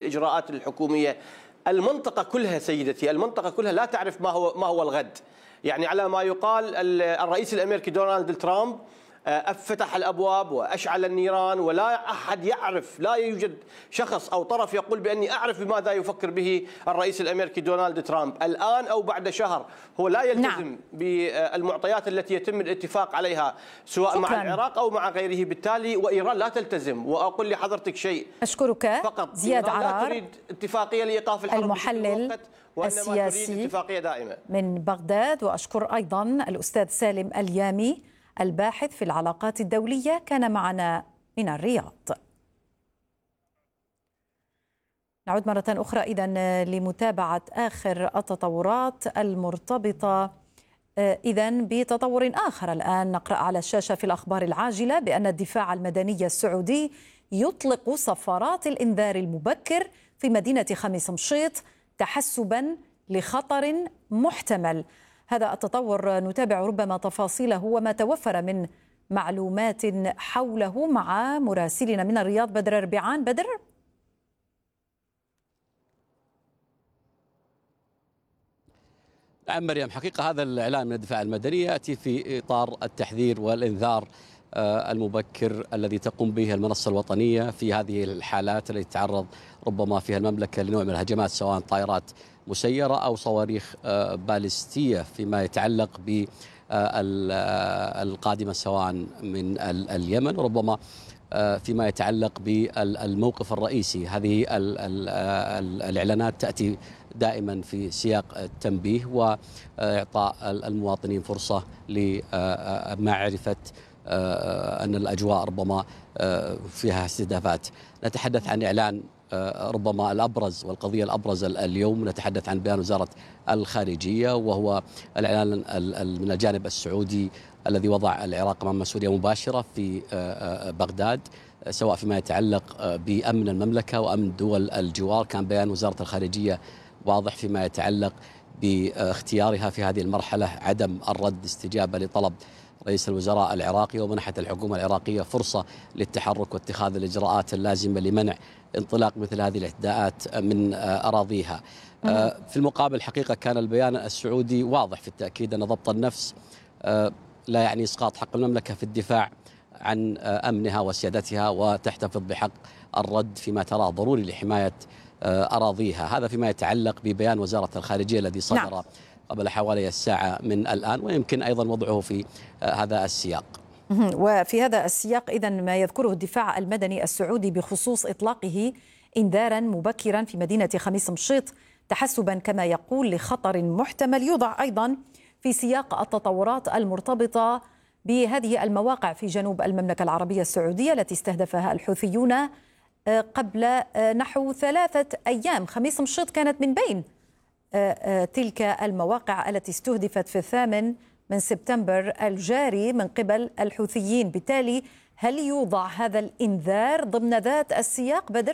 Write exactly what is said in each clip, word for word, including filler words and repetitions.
الإجراءات الحكومية. المنطقة كلها سيدتي، المنطقة كلها لا تعرف ما هو ما هو الغد. يعني على ما يقال الرئيس الأمريكي دونالد ترامب فتح الأبواب وأشعل النيران، ولا أحد يعرف، لا يوجد شخص أو طرف يقول بأني أعرف بماذا يفكر به الرئيس الأمريكي دونالد ترامب الآن أو بعد شهر. هو لا يلتزم نعم. بالمعطيات التي يتم الاتفاق عليها سواء شكراً. مع العراق أو مع غيره، بالتالي وإيران لا تلتزم. وأقول لحضرتك شيء أشكرك فقط، زياد عرار، لا تريد اتفاقية لإيقاف الحرب المحلل السياسي اتفاقية دائمة من بغداد. وأشكر أيضا الأستاذ سالم اليامي الباحث في العلاقات الدولية، كان معنا من الرياض. نعود مرة أخرى إذن لمتابعة آخر التطورات المرتبطة إذن بتطور آخر. الآن نقرأ على الشاشة في الأخبار العاجلة بأن الدفاع المدني السعودي يطلق صفارات الإنذار المبكر في مدينة خميس مشيط تحسبا لخطر محتمل. هذا التطور نتابع ربما تفاصيله وما توفر من معلومات حوله مع مراسلنا من الرياض بدر أربعان. بدر. نعم مريم، حقيقة هذا الإعلان من الدفاع المدني يأتي في إطار التحذير والإنذار المبكر الذي تقوم به المنصة الوطنية في هذه الحالات التي تتعرض ربما فيها المملكة لنوع من الهجمات، سواء طائرات مسيرة أو صواريخ باليستية، فيما يتعلق بالقادمة سواء من اليمن، وربما فيما يتعلق بالموقف الرئيسي. هذه الإعلانات تأتي دائما في سياق التنبيه وإعطاء المواطنين فرصة لمعرفة أن الأجواء ربما فيها استهدافات. نتحدث عن إعلان ربما الأبرز والقضية الأبرز اليوم، نتحدث عن بيان وزارة الخارجية، وهو الإعلان من الجانب السعودي الذي وضع العراق أمام مسؤولية مباشرة في بغداد، سواء فيما يتعلق بأمن المملكة وأمن دول الجوار. كان بيان وزارة الخارجية واضح فيما يتعلق باختيارها في هذه المرحلة عدم الرد استجابة لطلب رئيس الوزراء العراقي، ومنحت الحكومة العراقية فرصة للتحرك واتخاذ الإجراءات اللازمة لمنع انطلاق مثل هذه الاعتداءات من أراضيها. في المقابل حقيقة كان البيان السعودي واضح في التأكيد أن ضبط النفس لا يعني إسقاط حق المملكة في الدفاع عن أمنها وسيادتها، وتحتفظ بحق الرد فيما تراه ضروري لحماية أراضيها. هذا فيما يتعلق ببيان وزارة الخارجية الذي صدر نعم. قبل حوالي الساعة من الآن، ويمكن أيضا وضعه في هذا السياق. وفي هذا السياق إذن ما يذكره الدفاع المدني السعودي بخصوص إطلاقه إنذارا مبكرا في مدينة خميس مشيط تحسبا كما يقول لخطر محتمل، يوضع أيضا في سياق التطورات المرتبطة بهذه المواقع في جنوب المملكة العربية السعودية التي استهدفها الحوثيون قبل نحو ثلاثة أيام. خميس مشيط كانت من بين تلك المواقع التي استهدفت في الثامن من سبتمبر الجاري من قبل الحوثيين. بالتالي هل يوضع هذا الإنذار ضمن ذات السياق بدر؟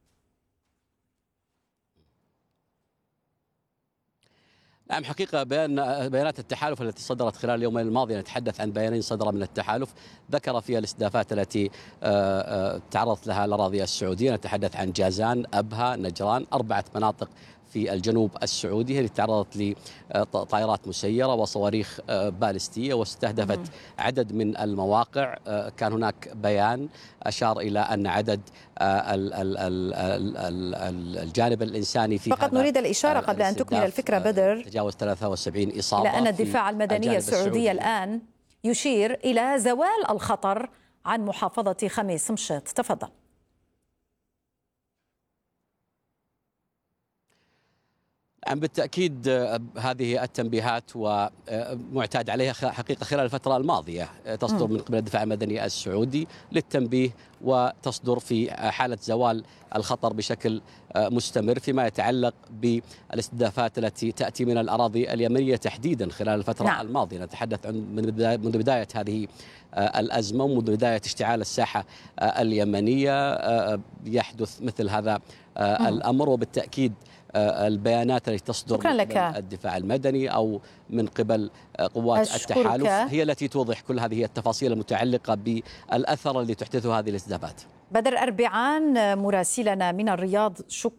نعم حقيقة بيان بيانات التحالف التي صدرت خلال اليومين الماضية، نتحدث عن بيانين صدر من التحالف ذكر فيها الاستهدافات التي تعرضت لها الأراضي السعودية. نتحدث عن جازان، أبها، نجران، أربعة مناطق في الجنوب السعودي اللي تعرضت لطائرات مسيرة وصواريخ باليستية واستهدفت عدد من المواقع. كان هناك بيان أشار إلى أن عدد الجانب الإنساني في فقط نريد الإشارة قبل أن تكمل الفكرة بدر تجاوز ثلاثة وسبعين إصابة، لأن الدفاع المدني السعودي الآن يشير إلى زوال الخطر عن محافظة خميس مشيط. تفضل. نعم بالتأكيد هذه التنبيهات ومعتاد عليها حقيقة خلال الفترة الماضية، تصدر من قبل الدفاع المدني السعودي للتنبيه، وتصدر في حالة زوال الخطر بشكل مستمر فيما يتعلق بالاستهدافات التي تأتي من الأراضي اليمنية تحديدا خلال الفترة نعم. الماضية. نتحدث عن منذ بداية هذه الأزمة ومنذ بداية اشتعال الساحة اليمنية يحدث مثل هذا الأمر، وبالتأكيد البيانات التي تصدر من الدفاع المدني أو من قبل قوات التحالف هي التي توضح كل هذه التفاصيل المتعلقة بالأثر الذي تحدثه هذه الاستهدافات. بدر أربعان مراسلنا من الرياض، شكرا.